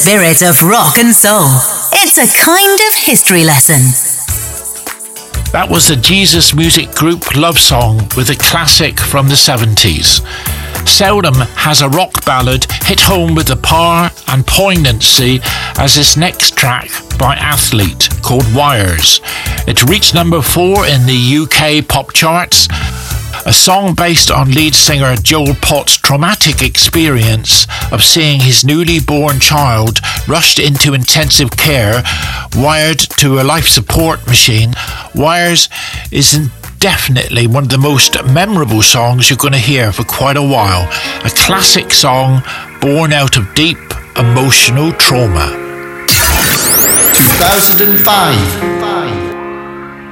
spirit of rock and soul. It's a kind of history lesson. That was the Jesus Music Group love song with a classic from the 70s. Seldom has a rock ballad hit home with the power and poignancy as this next track by Athlete called Wires. It reached number 4 in the UK pop charts. A song based on lead singer Joel Potts' traumatic experience of seeing his newly born child rushed into intensive care, wired to a life support machine. Wires is definitely one of the most memorable songs you're going to hear for quite a while. A classic song born out of deep emotional trauma. 2005